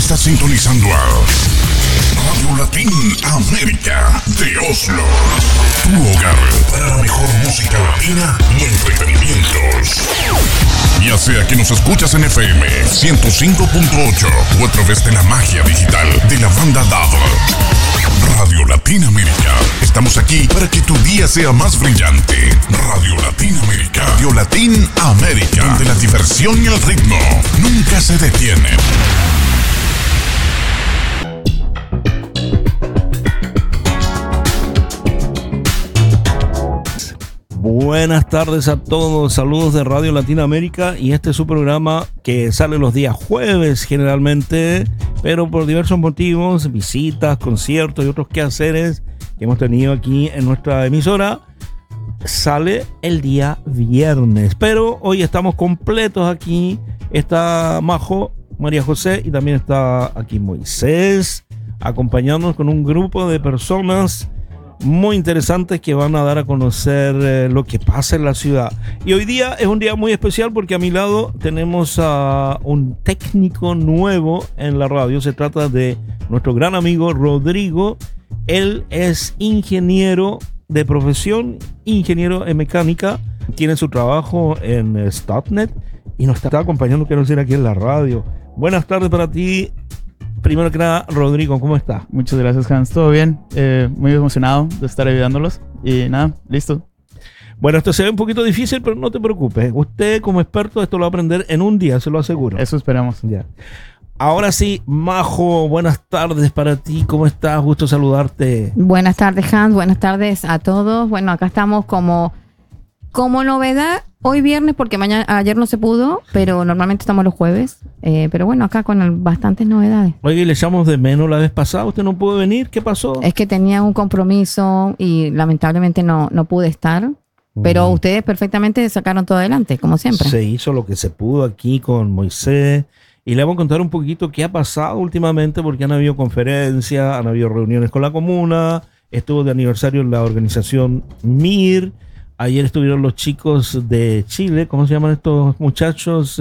Estás sintonizando a Radio Latin América de Oslo, tu hogar para la mejor música latina y entretenimientos. Ya sea que nos escuchas en FM 105.8 o a través de la magia digital de la banda DAB. Radio Latin América. Estamos aquí para que tu día sea más brillante. Radio Latin América. Radio Latin América. Donde la diversión y el ritmo nunca se detienen. Buenas tardes a todos, saludos de Radio Latinoamérica y este es su programa que sale los días jueves generalmente, pero por diversos motivos, visitas, conciertos y otros quehaceres que hemos tenido aquí en nuestra emisora, sale el día viernes, pero hoy estamos completos aquí. Está Majo, María José y también está aquí Moisés acompañándonos con un grupo de personas muy interesantes que van a dar a conocer lo que pasa en la ciudad. Y hoy día es un día muy especial porque a mi lado tenemos a un técnico nuevo en la radio. Se trata de nuestro gran amigo Rodrigo. Él es ingeniero de profesión, ingeniero en mecánica. Tiene su trabajo en Statnet y nos está acompañando, quiero decir, aquí en la radio. Buenas tardes para ti. Primero que nada, Rodrigo, ¿cómo está? Muchas gracias, Hans. ¿Todo bien? Muy emocionado de estar ayudándolos. Y nada, listo. Bueno, esto se ve un poquito difícil, pero no te preocupes. Usted, como experto, esto lo va a aprender en un día, se lo aseguro. Eso esperamos. Ya. Ahora sí, Majo, buenas tardes para ti. ¿Cómo estás? Gusto saludarte. Buenas tardes, Hans. Buenas tardes a todos. Bueno, acá estamos como novedad hoy viernes, porque ayer no se pudo, pero normalmente estamos los jueves. Pero bueno, acá con bastantes novedades. Oye, le echamos de menos la vez pasada. ¿Usted no pudo venir? ¿Qué pasó? Es que tenía un compromiso y lamentablemente no pude estar. Pero ustedes perfectamente sacaron todo adelante, como siempre. Se hizo lo que se pudo aquí con Moisés. Y le vamos a contar un poquito qué ha pasado últimamente, porque han habido conferencias, han habido reuniones con la comuna, estuvo de aniversario la organización MIR. Ayer estuvieron los chicos de Chile, ¿cómo se llaman estos muchachos?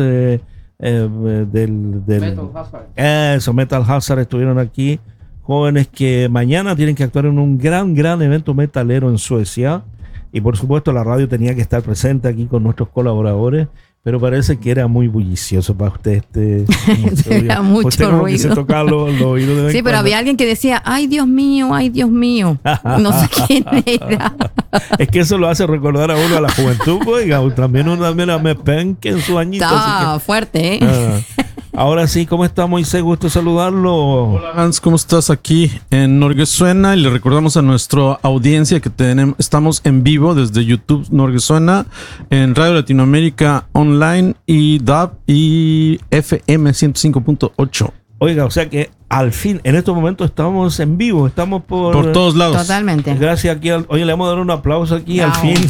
Metal Hazard. Eso, Metal Hazard, estuvieron aquí. Jóvenes que mañana tienen que actuar en un gran evento metalero en Suecia. Y por supuesto la radio tenía que estar presente aquí con nuestros colaboradores. Pero parece que era muy bullicioso para usted era mucho usted como ruido. Que se tocaba los oídos de vez sí, pero cuando. Había alguien que decía, ay Dios mío. No sé quién era. Es que eso lo hace recordar a uno a la juventud, oiga, también a Mepen, que en su añito. Está fuerte, ¿eh? Ahora sí, ¿cómo está Moisés? Gusto saludarlo. Hola Hans, ¿cómo estás? Aquí en Norgesuena, y le recordamos a nuestra audiencia que estamos en vivo desde YouTube Norgesuena, en Radio Latinoamérica Online y DAB y FM 105.8. Oiga, o sea que al fin, en estos momentos estamos en vivo, estamos por todos lados. Totalmente. Gracias aquí. Oye, le vamos a dar un aplauso aquí al fin.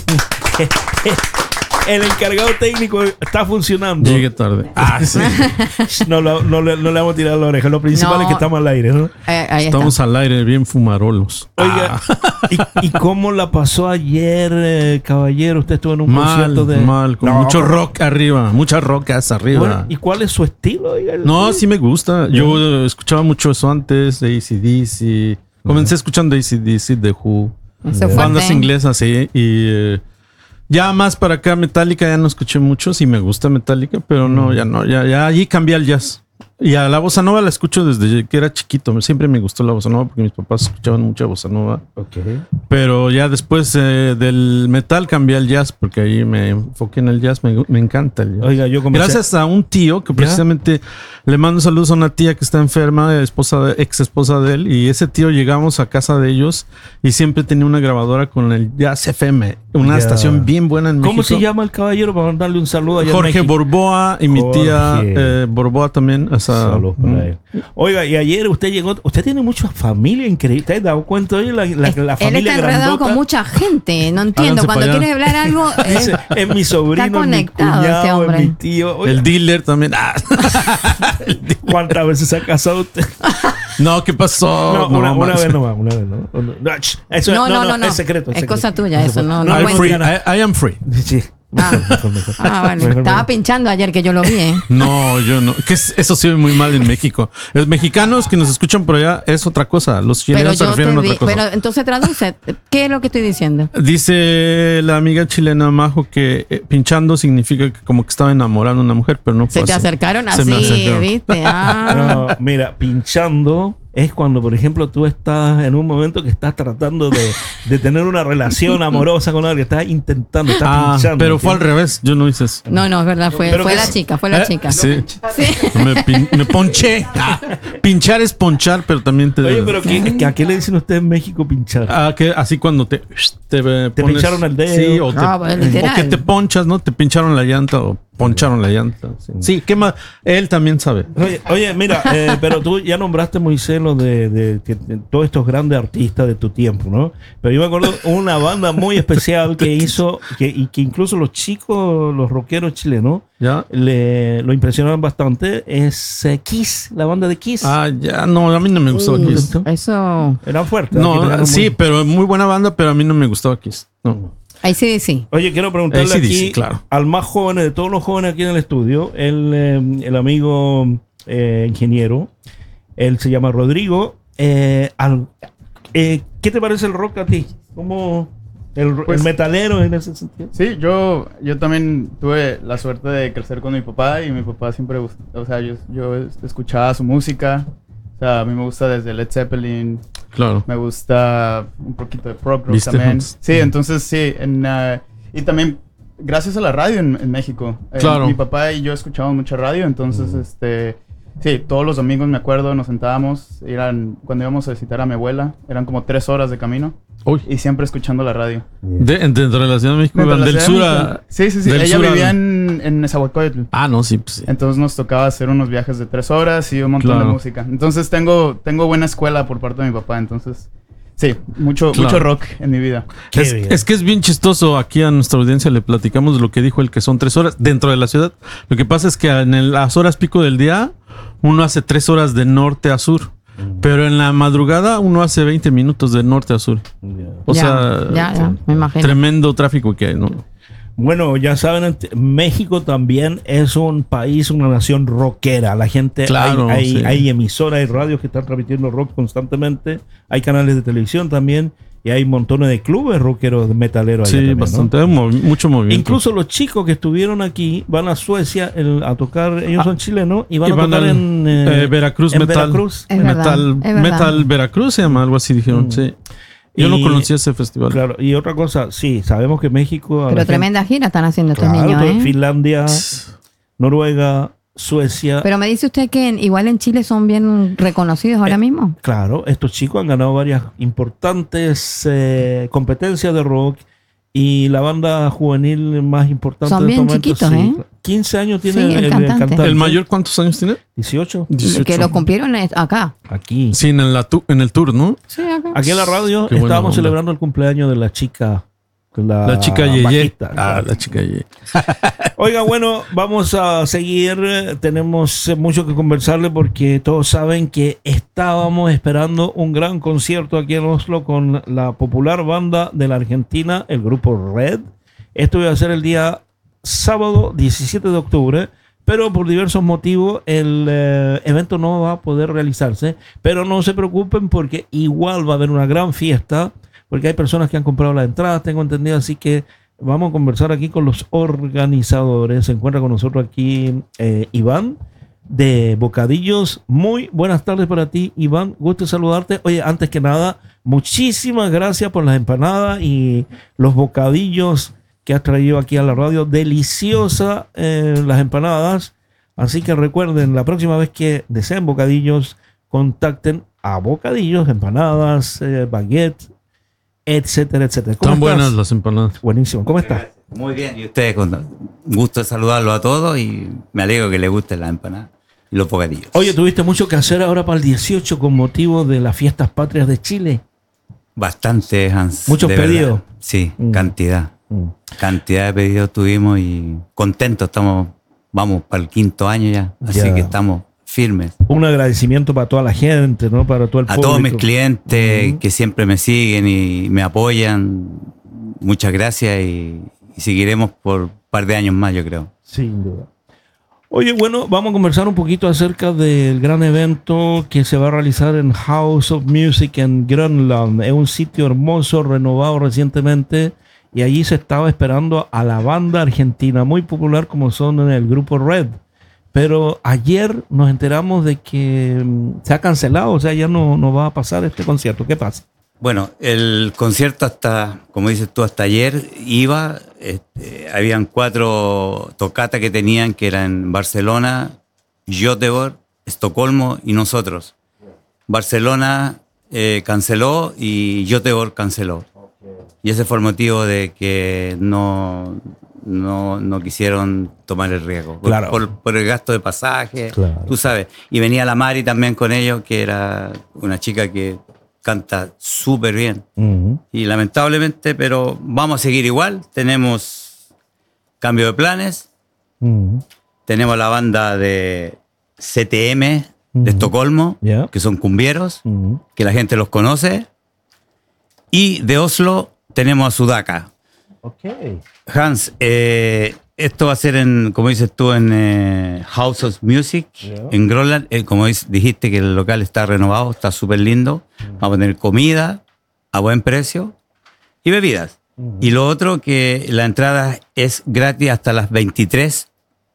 El encargado técnico está funcionando. Llegué tarde. Sí. No le vamos a tirar la oreja. Lo principal es que estamos al aire, ¿no? Estamos al aire, bien fumarolos. Oiga, ¿y cómo la pasó ayer, caballero? Usted estuvo en un concierto de... con mucho rock arriba, muchas rocas arriba. Bueno, ¿y cuál es su estilo? Oiga? No, sí me gusta. Yo escuchaba mucho eso antes, de AC/DC. Comencé escuchando AC/DC, The Who. Bandas inglesas, sí. Y... ya más para acá, Metallica ya no escuché mucho. Sí me gusta Metallica, pero no, ya allí cambié al jazz. Y a la bossa nova la escucho desde que era chiquito. Siempre me gustó la bossa nova porque mis papás escuchaban mucha bossa nova. Okay. Pero ya después del metal cambié al jazz porque ahí me enfoqué en el jazz. Me encanta el jazz. Oiga, yo comencé... Gracias a un tío que precisamente le mando saludos a una tía que está enferma, ex esposa de él. Y ese tío llegamos a casa de ellos y siempre tenía una grabadora con el Jazz FM. Una estación bien buena en México. ¿Cómo se llama el caballero para mandarle un saludo allá Jorge en México? Borboa y mi tía Borboa también. Saludos para él. Oiga, y ayer usted llegó, usted tiene mucha familia increíble. ¿Te has dado cuenta hoy la familia grandota? Él está enredado con mucha gente, no entiendo. Cuando quieres hablar algo... es mi sobrino, está conectado, mi cuñado, este hombre. es mi tío. Oiga, el dealer también. ¿Cuántas veces se ha casado usted? No, ¿qué pasó? Una vez nomás. Eso No, es secreto. Es cosa tuya, eso no I'm free. cuenta. I am free. Sí. Bueno, estaba pinchando ayer que yo lo vi, ¿eh? No, yo no. Eso se ve muy mal en México. Los mexicanos que nos escuchan por allá es otra cosa. Los chilenos se refieren a otra cosa. Pero entonces traduce. ¿Qué es lo que estoy diciendo? Dice la amiga chilena Majo que pinchando significa que como que estaba enamorando a una mujer, pero no fue Se te así. acercaron Se me así, acercaron. ¿viste? No, mira, pinchando es cuando, por ejemplo, tú estás en un momento que estás tratando de tener una relación amorosa con alguien, estás intentando, estás pinchando. Pero fue al revés, yo no hice eso. No, es verdad, fue Pero la chica, fue la chica. Sí. Sí. Me ponché. Pinchar es ponchar, pero también te... Oye, pero ¿a qué le dicen ustedes en México pinchar? Así cuando te pones, pincharon el dedo. Sí, bueno, literal. o que te ponchas, ¿no? Te pincharon la llanta o poncharon la llanta. Sí, ¿qué más? Él también sabe. Oye, mira, pero tú ya nombraste, Moisés, lo de todos estos grandes artistas de tu tiempo, ¿no? Pero yo me acuerdo una banda muy especial que hizo, y que incluso los chicos, los rockeros chilenos, ¿Ya? lo impresionaron bastante, es Kiss, la banda de Kiss. Ya, no, a mí no me gustó Kiss. Eso. Eran fuertes. No, sí, pero muy buena banda, pero a mí no me gustó Kiss. No. Ahí sí. Oye, quiero preguntarle AC/DC, aquí claro. al más joven de todos los jóvenes aquí en el estudio, el amigo ingeniero, él se llama Rodrigo. ¿Qué te parece el rock a ti? ¿Cómo el metalero en ese sentido? Sí, yo también tuve la suerte de crecer con mi papá y mi papá siempre, o sea, yo escuchaba su música. O sea, a mí me gusta desde Led Zeppelin, Claro. me gusta un poquito de prog rock ¿Viste? también. Sí, entonces sí, y también gracias a la radio en México. Claro. Mi papá y yo escuchábamos mucha radio, entonces sí, todos los domingos me acuerdo, nos sentábamos, cuando íbamos a visitar a mi abuela, eran como 3 horas de camino. Uy. Y siempre escuchando la radio. Dentro de la Ciudad de México, Dentro de la del Ciudad sur de a... México. Sí. del Ella sur vivía en Nezahualcóyotl. No, sí, pues sí. Entonces nos tocaba hacer unos viajes de 3 horas y un montón Claro. de música. Entonces tengo buena escuela por parte de mi papá. Entonces, sí, mucho rock en mi vida. Es que es bien chistoso. Aquí a nuestra audiencia le platicamos de lo que dijo él, que son 3 horas dentro de la ciudad. Lo que pasa es que en las horas pico del día, uno hace 3 horas de norte a sur. Pero en la madrugada uno hace 20 minutos de norte a sur. O sea, ya, me imagino. tremendo tráfico que hay, ¿no? Bueno, ya saben, México también es un país, una nación rockera. La gente, Claro, sí. hay emisoras y radios que están transmitiendo rock constantemente. Hay canales de televisión también. Y hay montones de clubes rockeros metaleros. Sí, allá también, bastante. ¿no? Hay mucho movimiento. Incluso los chicos que estuvieron aquí van a Suecia a tocar. Ellos son chilenos y van a tocar en Veracruz en Metal. Veracruz. Es verdad, es verdad. Metal Veracruz se llama, algo así dijeron. Sí. Yo no conocía ese festival. Claro, y otra cosa, sí, sabemos que México... Pero tremenda gira están haciendo estos Claro, niños, ¿eh? Finlandia, Noruega, Suecia. Pero me dice usted que igual en Chile son bien reconocidos ahora mismo. Claro, estos chicos han ganado varias importantes competencias de rock y la banda juvenil más importante Son de bien estos momentos, chiquitos, sí. 15 años tiene Sí, el cantante. ¿El mayor cuántos años tiene? 18. 18. Que lo cumplieron acá. Aquí. Sí, en el tour, ¿no? Sí, acá. Aquí en la radio Qué buena estábamos onda. celebrando el cumpleaños de la chica. La chica Yeye. bajista. La chica Yeye. Oiga, bueno, vamos a seguir. Tenemos mucho que conversarle porque todos saben que estábamos esperando un gran concierto aquí en Oslo con la popular banda de la Argentina, el grupo Red. Esto iba a ser el día sábado 17 de octubre, pero por diversos motivos el evento no va a poder realizarse. Pero no se preocupen porque igual va a haber una gran fiesta, porque hay personas que han comprado las entradas, tengo entendido, así que vamos a conversar aquí con los organizadores. Se encuentra con nosotros aquí Iván de Bocadillos. Muy buenas tardes para ti, Iván. Gusto saludarte. Oye, antes que nada, muchísimas gracias por las empanadas y los bocadillos que has traído aquí a la radio. Deliciosa las empanadas. Así que recuerden, la próxima vez que deseen bocadillos, contacten a Bocadillos, empanadas, baguette, etcétera, etcétera. ¿Cómo Están estás? buenas las empanadas. Buenísimo. ¿Cómo estás? Muy bien, y ustedes, con gusto de saludarlo a todos y me alegro que les gusten las empanadas y los bocadillos. Oye, tuviste mucho que hacer ahora para el 18 con motivo de las fiestas patrias de Chile. Bastantes, Hans. Muchos de verdad. pedidos. Sí, Mm. cantidad. Mm. Cantidad de pedidos tuvimos y contentos vamos para el 5.º año ya, así Ya. que estamos firmes. Un agradecimiento para toda la gente, ¿no? Para todo el A público. todos mis clientes Ujú. que siempre me siguen y me apoyan, muchas gracias y seguiremos por par de años más, yo creo. Sin duda. Oye, bueno, vamos a conversar un poquito acerca del gran evento que se va a realizar en House of Music en Grönland. Es un sitio hermoso, renovado recientemente, y allí se estaba esperando a la banda argentina, muy popular como son en el grupo Red. Pero ayer nos enteramos de que se ha cancelado, o sea, ya no va a pasar este concierto. ¿Qué pasa? Bueno, el concierto hasta, como dices tú, hasta ayer iba, habían 4 tocatas que tenían, que eran Barcelona, Göteborg, Estocolmo y nosotros. Barcelona canceló y Göteborg canceló. Y ese fue el motivo de que no quisieron tomar el riesgo. Claro. Por el gasto de pasaje, Claro. tú sabes. Y venía la Mari también con ellos, que era una chica que canta súper bien. Uh-huh. Y lamentablemente, pero vamos a seguir igual. Tenemos cambio de planes. Uh-huh. Tenemos la banda de CTM de Estocolmo, Yeah. que son cumbieros, Uh-huh. que la gente los conoce. Y de Oslo tenemos a Sudaka. Ok. Hans, esto va a ser como dices tú, en House of Music, Yeah. en Grönland. Como dijiste que el local está renovado, está súper lindo. Vamos a tener comida a buen precio y bebidas. Y lo otro, que la entrada es gratis hasta las 23.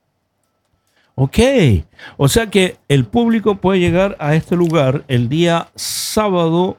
Ok. O sea que el público puede llegar a este lugar el día sábado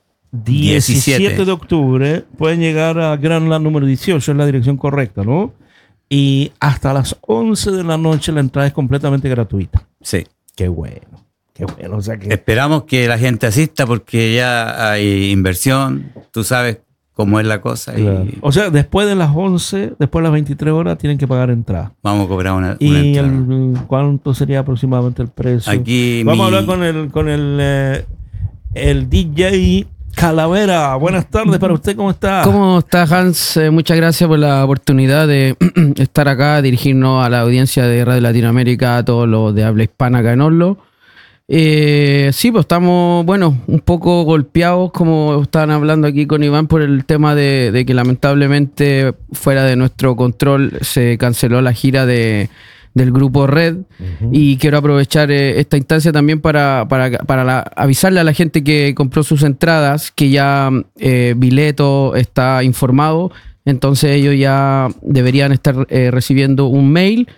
17 de octubre. Pueden llegar a Grönland número 18, es la dirección correcta, ¿no? Y hasta las 11 de la noche la entrada es completamente gratuita. Sí. Qué bueno. Qué bueno. O sea que... Esperamos que la gente asista porque ya hay inversión. Tú sabes cómo es la cosa. Claro. Y O sea, después de las 11, después de las 23 horas, tienen que pagar entrada. vamos a cobrar una ¿Y entrada. cuánto sería aproximadamente el precio? Aquí Vamos a hablar con el DJ Calavera. Buenas tardes para usted, ¿cómo está? ¿Cómo está, Hans? Muchas gracias por la oportunidad de estar acá, dirigirnos a la audiencia de Radio Latinoamérica, a todos los de habla hispana acá en Oslo. Sí, pues estamos, bueno, un poco golpeados, como estaban hablando aquí con Iván, por el tema de que lamentablemente fuera de nuestro control se canceló la gira del grupo Red. Y quiero aprovechar esta instancia también para avisarle a la gente que compró sus entradas que ya Bileto está informado, entonces ellos ya deberían estar recibiendo un mail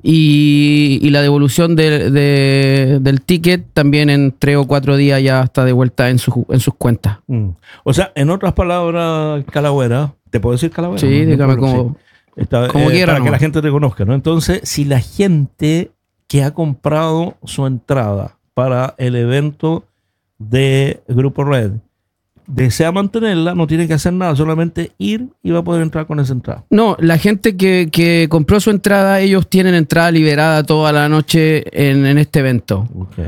y la devolución del ticket también en 3 o 4 días ya está de vuelta en sus cuentas. O sea, en otras palabras, Calavera, ¿te puedo decir Calavera? Sí, ¿no? dígame Sí. como para quiera, que nomás. la gente te conozca, ¿no? Entonces, si la gente que ha comprado su entrada para el evento de Grupo Red desea mantenerla, no tiene que hacer nada, solamente ir y va a poder entrar con esa entrada. No, la gente que compró su entrada, ellos tienen entrada liberada toda la noche en este evento.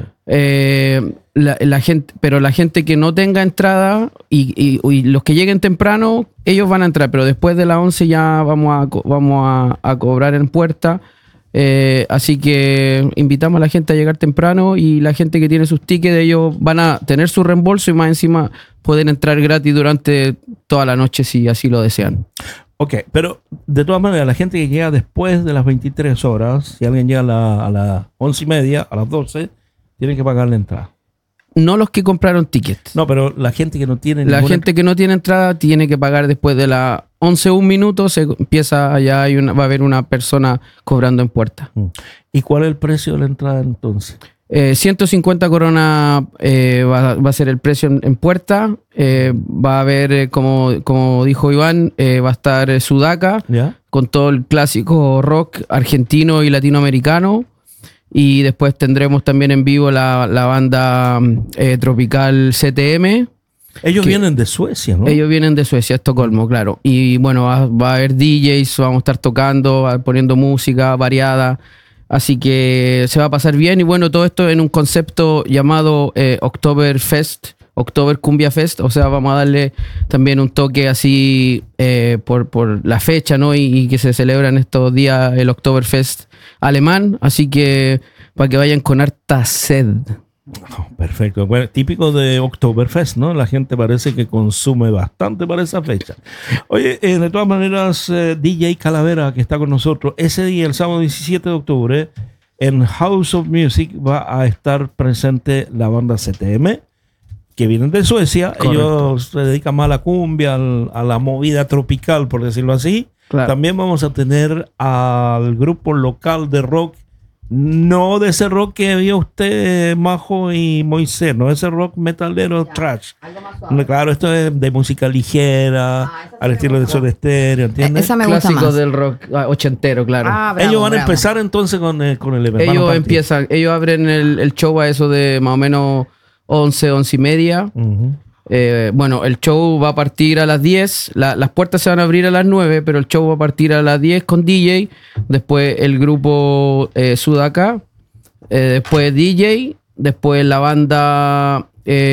La gente, pero la gente que no tenga entrada y los que lleguen temprano, ellos van a entrar, pero después de las 11 ya vamos a cobrar en puerta. Así que invitamos a la gente a llegar temprano y la gente que tiene sus tickets, ellos van a tener su reembolso y más encima pueden entrar gratis durante toda la noche si así lo desean. Ok, pero de todas maneras, la gente que llega después de las 23 horas, si alguien llega a las 11:30, a las 12, tiene que pagar la entrada. No los que compraron tickets. No, pero la gente que no tiene La ninguna gente que no tiene entrada tiene que pagar después de las 11:01 minutos. Se empieza allá, va a haber una persona cobrando en puerta. ¿Y cuál es el precio de la entrada entonces? 150 coronas va a ser el precio en puerta. Va a haber, como dijo Iván, va a estar Sudaka ¿Ya? con todo el clásico rock argentino y latinoamericano. Y después tendremos también en vivo la banda tropical CTM. Ellos vienen de Suecia, ¿no? Ellos vienen de Suecia, Estocolmo, claro. Y bueno, va a haber DJs, vamos a estar tocando, poniendo música variada. Así que se va a pasar bien. Y bueno, todo esto en un concepto llamado Oktoberfest, Oktober Cumbia Fest. O sea, vamos a darle también un toque así por la fecha, ¿no? Y que se celebra en estos días el Oktoberfest alemán. Así que para que vayan con harta sed. Perfecto. Bueno, típico de Oktoberfest, ¿no? La gente parece que consume bastante para esa fecha. Oye, de todas maneras, DJ Calavera, que está con nosotros, ese día, el sábado 17 de octubre, en House of Music va a estar presente la banda CTM, que vienen de Suecia. Correcto. Ellos se dedican más a la cumbia, a la movida tropical, por decirlo así. Claro. También vamos a tener al grupo local de rock, no de ese rock que vio usted, Majo y Moisés, no ese rock metalero trash. Claro, esto es de música ligera, al estilo de Soda Stereo, ¿entiendes? Esa me gusta Clásicos más. del rock ochentero, claro. Bravo, Ellos van a bravo. empezar entonces con el evento. Ellos abren el show a eso de más o menos 11 y media. Bueno, el show va a partir a las 10. Las puertas se van a abrir a las 9, pero el show va a partir a las 10 con DJ. Después el grupo Sudaka. Después DJ. Después la banda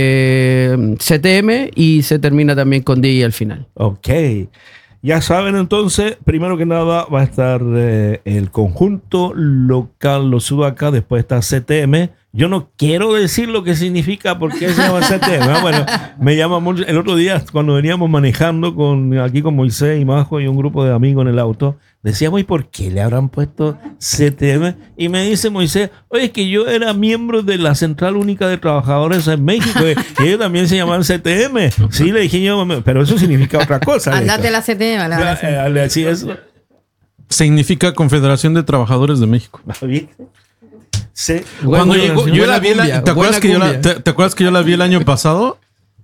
CTM. Y se termina también con DJ al final. Ok. Ya saben, entonces, primero que nada va a estar el conjunto local, los Sudaka, después está CTM. Yo no quiero decir lo que significa porque se llama CTM. ¿no? Bueno, me llama mucho. El otro día, cuando veníamos manejando aquí con Moisés y Majo y un grupo de amigos en el auto, decíamos, ¿y por qué le habrán puesto CTM? Y me dice Moisés, oye, es que yo era miembro de la Central Única de Trabajadores en México y ellos también se llamaban CTM. Sí, le dije yo, pero eso significa otra cosa. Andate la CTM, la verdad. Así es. Significa Confederación de Trabajadores de México. ¿Viste? Sí. Cuando llegó, yo la vi cumbia, ¿te acuerdas que buena ¿te acuerdas que yo la vi el año pasado?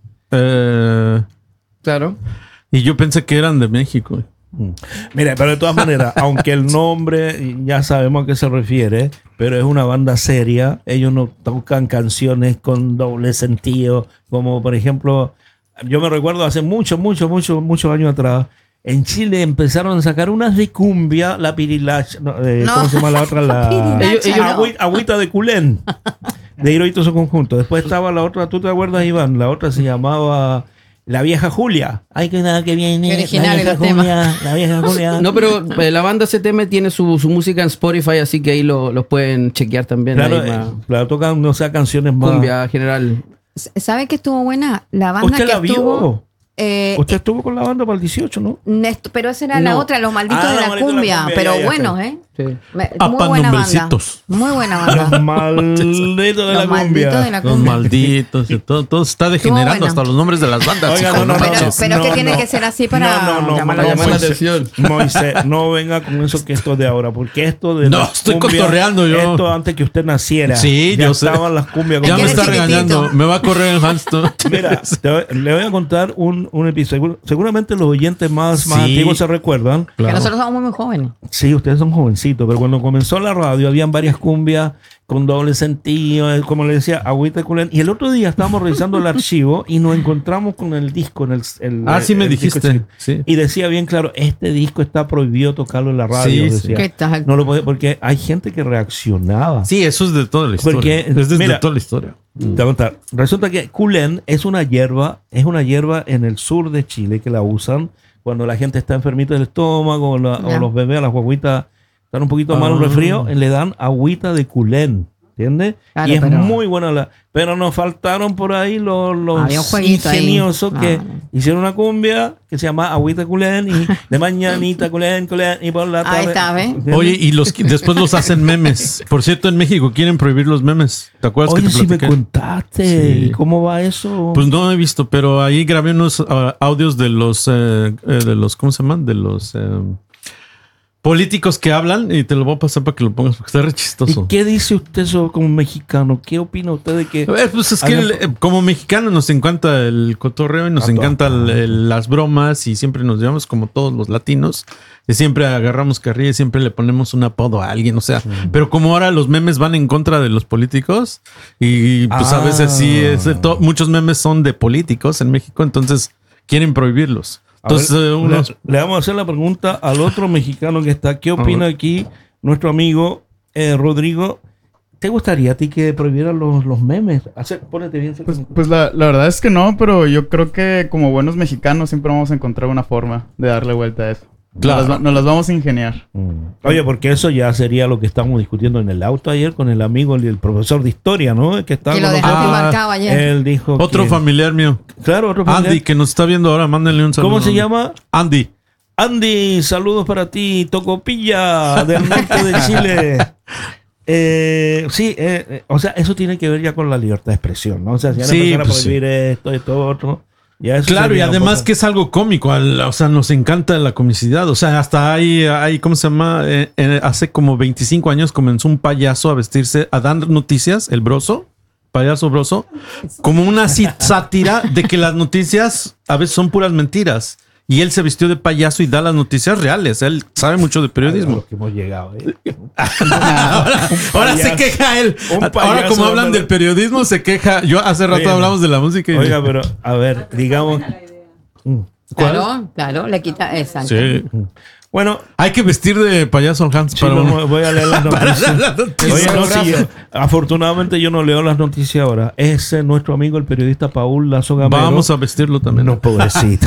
Claro. Y yo pensé que eran de México. Mira, pero de todas maneras, aunque el nombre ya sabemos a qué se refiere, pero es una banda seria. Ellos no tocan canciones con doble sentido, como por ejemplo, yo me recuerdo hace muchos años atrás, en Chile empezaron a sacar unas de cumbia, la Pirilacha, ¿cómo se llama la otra? La Agüita de Culén, de Hirohito su conjunto. Después estaba la otra, ¿tú te acuerdas, Iván? La otra se llamaba La Vieja Julia. Ay, que nada que viene. Qué original la el vieja tema. Julia, la Vieja Julia. No, pero la banda CTM tiene su música en Spotify, así que ahí lo pueden chequear también. Claro, ahí más claro, tocan, no sé, canciones más. cumbia general. ¿Sabe que estuvo buena? La banda ¿Usted que la vio? estuvo... Usted estuvo con la banda para el 18, ¿no? Pero esa era la No. otra, Los Malditos Ah, de Los la Malditos de la Cumbia. Cumbia, Pero ya, bueno, sí. ¿eh? Sí. Muy Apa buena banda. nombrecitos. Muy buena Los banda. malditos de la Los Malditos cumbia. de la Los Cumbia. malditos. Y todo está degenerando bueno. hasta los nombres de las bandas. Oiga, hijo, no, manches. Pero es que tiene que ser así para llamar la atención. Moisés, no venga con eso que esto de ahora, porque esto de No, la estoy cumbia, cotorreando yo. Esto antes que usted naciera. Sí, ya yo sé. estaban las cumbias. Ya que me eres está chiquitito. regañando. Me va a correr el Hanston. Mira, le voy a contar un episodio. Seguramente los oyentes más Sí. antiguos se recuerdan. Que Claro. nosotros somos muy jóvenes. Sí, ustedes son jovencitos, pero cuando comenzó la radio habían varias cumbias con doble sentido, como le decía, Agüita de Culén. Y el otro día estábamos revisando el archivo y nos encontramos con el disco en el Sí me el disco, dijiste. Sí. y decía bien claro, este disco está prohibido tocarlo en la radio. Sí, sí. decía. ¿Qué tal? No lo podía, porque hay gente que reaccionaba. Sí, eso es de toda la historia. Porque, es desde mira, toda la historia. Te voy a contar. Resulta que Culén es una hierba en el sur de Chile que la usan cuando la gente está enfermita del estómago o los bebés, las guaguitas están un poquito mal, un resfrío, le dan agüita de Culén. ¿Entiendes? Claro, y es pero- muy buena pero nos faltaron por ahí los Había un jueguito ahí. ingeniosos que No. hicieron una cumbia que se llama Agüita de Culén y de mañanita Culén y por la tarde. Ahí está, ¿ves? ¿Entiendes? Oye, y después los hacen memes. Por cierto, en México quieren prohibir los memes. ¿Te acuerdas Oye, que te si me platiqué? contaste. Sí. ¿Y cómo va eso? Pues no he visto, pero ahí grabé unos audios de los, ¿cómo se llaman? De los políticos que hablan y te lo voy a pasar para que lo pongas porque está re ¿Y chistoso. qué dice usted sobre como mexicano? ¿Qué opina usted de que... Pues es que como mexicano nos encanta el cotorreo y nos encanta las bromas y siempre nos llevamos como todos los latinos y siempre agarramos carrilla y siempre le ponemos un apodo a alguien, o sea, pero como ahora los memes van en contra de los políticos y pues a veces sí, muchos memes son de políticos en México, entonces quieren prohibirlos. Entonces, A ver, le vamos a hacer la pregunta al otro mexicano que está. ¿Qué opina aquí nuestro amigo Rodrigo? ¿Te gustaría a ti que prohibieran los memes? Pónete bien. Pues la verdad es que no, pero yo creo que como buenos mexicanos siempre vamos a encontrar una forma de darle vuelta a eso. Claro. Nos las vamos a ingeniar. Oye, porque eso ya sería lo que estábamos discutiendo en el auto ayer con el amigo, el profesor de historia, ¿no? Que estaba Que lo con dejaste nosotros. marcado ayer. Él dijo Otro que- familiar mío. Claro, otro familiar. Andy, que nos está viendo ahora, mándenle un saludo. ¿Cómo se llama? Andy. Andy, saludos para ti, Tocopilla, del norte de Chile. Sí, o sea, eso tiene que ver ya con la libertad de expresión, ¿no? O sea, si van a Sí, empezar a pues prohibir esto, otro. Ya eso Claro, y sería un además poco- que es algo cómico, o sea, nos encanta la comicidad, o sea, hasta hay ¿cómo se llama? Hace como 25 años comenzó un payaso a vestirse, a dar noticias, el Broso, payaso Broso, como una sátira de que las noticias a veces son puras mentiras. Y él se vistió de payaso y da las noticias reales. Él sabe mucho de A periodismo. lo que hemos llegado, Ahora se queja él. un Ahora payaso como hablan dándole- del periodismo, se queja. Yo hace rato Oye, hablamos de la música. Oiga, pero a ver, digamos. Claro, le quita. Exacto. Sí. Bueno, Hay que vestir de payaso al Hans sí, para voy a leer las para noticias. dar las noticias. Oye, no, sí, afortunadamente yo no leo las noticias ahora. Es nuestro amigo el periodista Paul Lazo Gamero. Vamos a vestirlo también. No, pobrecito.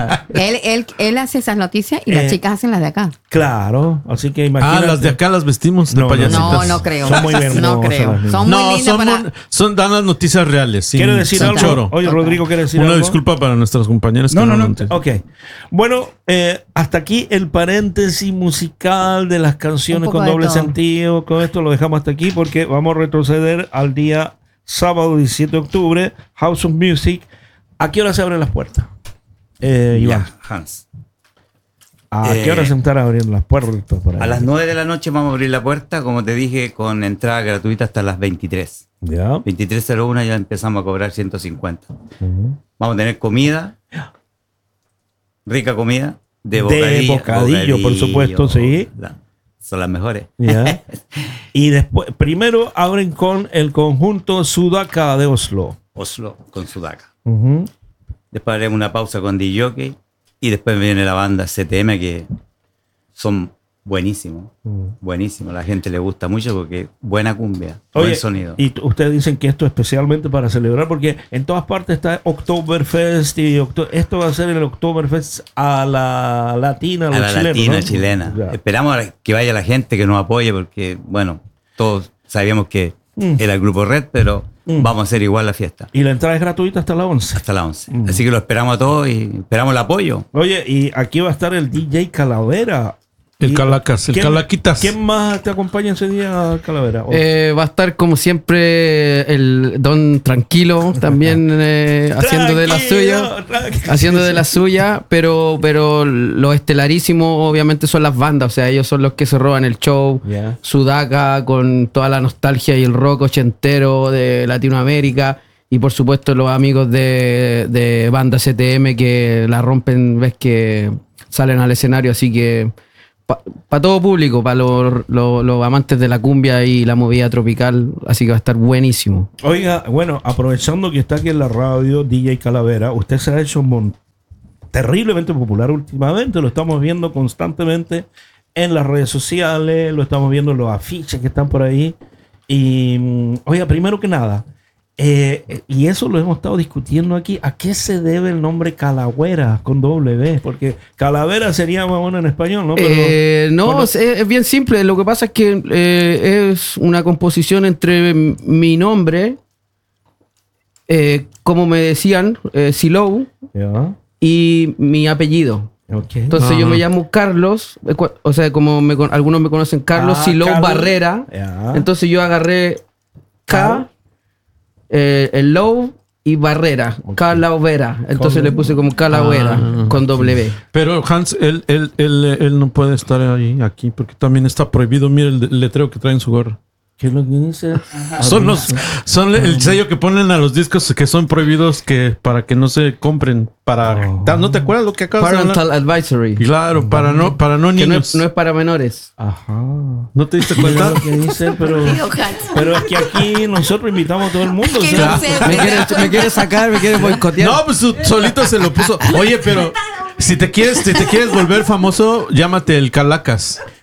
Él hace esas noticias y las chicas hacen las de acá. Claro, así que imagínate. las de acá las vestimos de No, no, payasitas. No creo. Son muy hermosas No creo. las niñas. Son muy No, lindas dan las noticias reales. Sin, ¿Quiere decir sin algo? choro. Oye, Rodrigo, ¿quiere decir Una algo? disculpa para nuestras compañeras que No, lo no. entienden. Ok. Bueno, hasta aquí el paréntesis musical de las canciones Un poco con de doble todo. sentido. Con esto lo dejamos hasta aquí porque vamos a retroceder al día sábado 17 de octubre, House of Music. ¿A qué hora se abren las puertas? Iván, Ya, Hans. ¿a qué hora se están abriendo las puertas? Por ahí? A las 9 de la noche vamos a abrir la puerta, como te dije, con entrada gratuita hasta las 23. Ya. 23:01 ya empezamos a cobrar 150. Vamos a tener comida, rica comida, de bocadillo, por supuesto, sí. Son las mejores. Ya. Y después, primero abren con el conjunto Sudaka de Oslo. Oslo con Sudaka. Ujú. Después haremos una pausa con DJ y después viene la banda CTM, que son buenísimos. Buenísimos. A la gente le gusta mucho porque buena cumbia, Oye, buen sonido. y ustedes dicen que esto es especialmente para celebrar, porque en todas partes está Oktoberfest y esto va a ser el Oktoberfest a la latina, A la chileno, latina, ¿no? chilena. Ya. Esperamos que vaya la gente que nos apoye porque, bueno, todos sabíamos que era el grupo Red, pero vamos a hacer igual la fiesta. Y la entrada es gratuita hasta las 11. Hasta las 11. Así que lo esperamos a todos y esperamos el apoyo. Oye, y aquí va a estar el DJ Calavera. El Y- Calacas, el ¿quién- Calaquitas. ¿Quién más te acompaña ese día, Calavera? Va a estar como siempre el Don Tranquilo también haciendo de la suya. Haciendo de la suya, pero lo estelarísimo obviamente son las bandas, o sea, ellos son los que se roban el show. Ya. Sudaka con toda la nostalgia y el rock ochentero de Latinoamérica. Y por supuesto los amigos de banda CTM que la rompen, ves que salen al escenario, así que para todo público, para los amantes de la cumbia y la movida tropical, así que va a estar buenísimo. Oiga, bueno, aprovechando que está aquí en la radio DJ Calavera, usted se ha hecho terriblemente popular últimamente, lo estamos viendo constantemente en las redes sociales, lo estamos viendo en los afiches que están por ahí. Y, oiga, primero que nada, y eso lo hemos estado discutiendo aquí, ¿a qué se debe el nombre Calavera con W? Porque Calavera sería más bueno en español, ¿no? Pero, No, bueno, es bien simple. Lo que pasa es que es una composición entre mi nombre, como me decían, Silou, ya, y mi apellido. ok. Entonces yo me llamo Carlos, o sea, como algunos me conocen Carlos Silou Carlos, Barrera. ya. Entonces yo agarré K, el Low y Barrera, Calavera. Entonces le puse como Calavera con W. Pero Hans, él no puede estar ahí, aquí, porque también está prohibido. Mira el letrero que trae en su gorra. ¿Qué es lo que dice? Son el sello que ponen a los discos que son prohibidos para que no se compren. ¿No te acuerdas lo que acabas de Parental hablar? Advisory. Claro, para no Que no niños. es para menores. Ajá. ¿No te diste Mira cuenta? lo que dice, pero es que aquí nosotros invitamos a todo el mundo. o Que sea, no sé. Me quiere sacar, me quiere boicotear. No, pues solito se lo puso. Oye, pero si te quieres volver famoso, llámate el Calacas.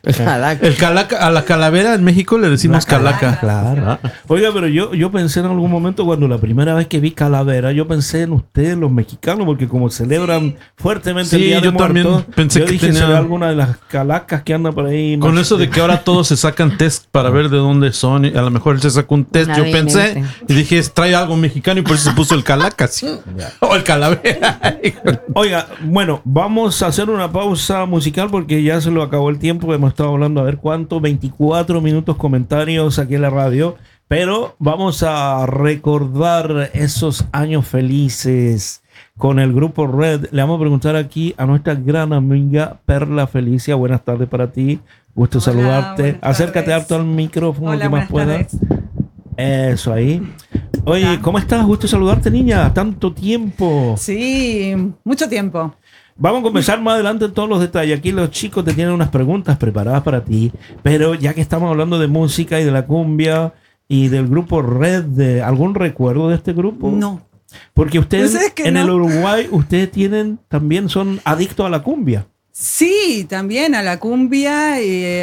El calaca, a la calavera en México le decimos calaca. Claro. Oiga, pero yo pensé en algún momento cuando la primera vez que vi calavera, yo pensé en ustedes, los mexicanos, porque como celebran fuertemente el Día de Muertos, también pensé yo que dije, tenía será alguna de las calacas que andan por ahí. Con eso de que ahora todos se sacan test para ver de dónde son, y a lo mejor él se sacó un test, yo pensé, y dije, trae algo mexicano, y por eso se puso el calaca, ¿sí? O el calavera. Oiga, bueno, vamos a hacer una pausa musical porque ya se lo acabó el tiempo. Hemos estado hablando, a ver cuánto, 24 minutos comentarios aquí en la radio. Pero vamos a recordar esos años felices con el grupo Red. Le vamos a preguntar aquí a nuestra gran amiga Perla Felicia. Buenas tardes para ti. Gusto saludarte. Acércate harto al micrófono que más puedas. Eso ahí. Oye, ¿cómo estás? Gusto saludarte, niña. Tanto tiempo. Sí, mucho tiempo. Vamos a comenzar más adelante en todos los detalles. Aquí los chicos te tienen unas preguntas preparadas para ti. Pero ya que estamos hablando de música y de la cumbia y del grupo Red, ¿algún recuerdo de este grupo? No. Porque ustedes en no. el Uruguay, ustedes también son adictos a la cumbia. Sí, también a la cumbia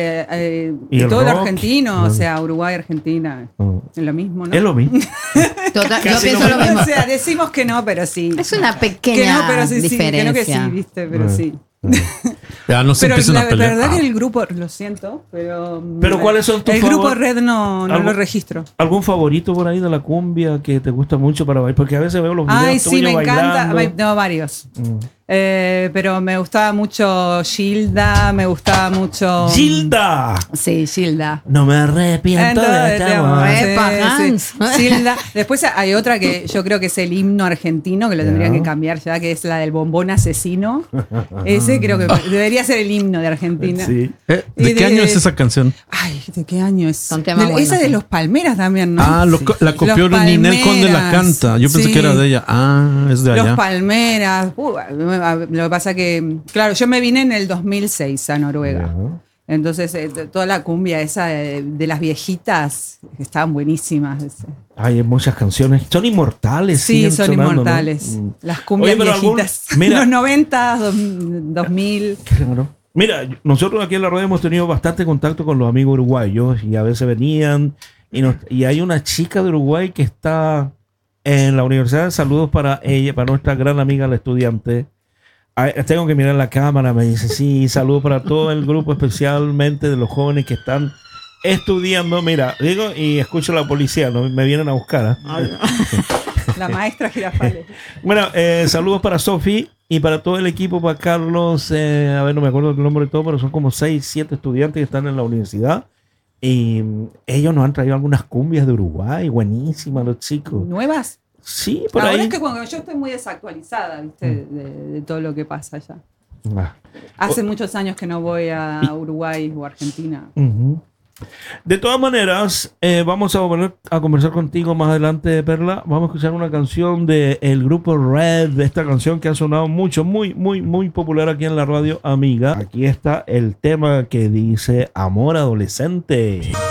y todo lo argentino, o sea, Uruguay, Argentina, es lo mismo, ¿no? Es lo mismo. Yo pienso lo mismo. O sea, decimos que no, pero sí. Es una pequeña que no, pero sí, diferencia. Que no que sí, viste, pero sí. Ya no se pero empiecen a pelear. La verdad que el grupo, lo siento, pero ¿cuáles son tus el grupo Red no lo registro. ¿Algún favorito por ahí de la cumbia que te gusta mucho para bailar? Porque a veces veo los videos tuyos sí, me bailando. encanta. No, varios. Pero me gustaba mucho Gilda, me gustaba mucho... ¡Gilda! Sí, Gilda. No me arrepiento de este amor. Sí. Gilda. Después hay otra que yo creo que es el himno argentino, que lo tendrían que cambiar ya, que es la del bombón asesino. Ese creo que debería ser el himno de Argentina. Sí. ¿De qué año es esa canción? Ay, ¿de qué año es? Esa es de Los Palmeras también, ¿no? Ah, la copió Ninel Conde, la canta. Yo pensé que era de ella. Ah, es de allá. Los Palmeras. Lo que pasa que, claro, yo me vine en el 2006 a Noruega. Entonces, toda la cumbia esa de las viejitas estaban buenísimas. Hay muchas canciones. Son inmortales. Sí, son sonando, inmortales. ¿no? Las cumbias viejitas. Los 90, 2000. Claro. Mira, nosotros aquí en la radio hemos tenido bastante contacto con los amigos uruguayos y a veces venían. Y hay una chica de Uruguay que está en la universidad. Saludos para ella, para nuestra gran amiga, la estudiante. Tengo que mirar la cámara, me dice, sí, saludos para todo el grupo, especialmente de los jóvenes que están estudiando. Mira, digo, y escucho a la policía, ¿no? Me vienen a buscar. La maestra Girafales. Bueno, saludos para Sofi y para todo el equipo, para Carlos, a ver, no me acuerdo el nombre de todo, pero son como 6, 7 estudiantes que están en la universidad. Y ellos nos han traído algunas cumbias de Uruguay, buenísimas los chicos. ¿Nuevas? Sí, por ahora ahí. Es que cuando yo estoy muy desactualizada, ¿viste? De todo lo que pasa allá. Hace muchos años que no voy a Uruguay o Argentina. De todas maneras, vamos a volver a conversar contigo más adelante, Perla. Vamos a escuchar una canción del grupo Red, de esta canción que ha sonado mucho, muy, muy, muy popular aquí en la radio amiga. Aquí está el tema que dice Amor Adolescente.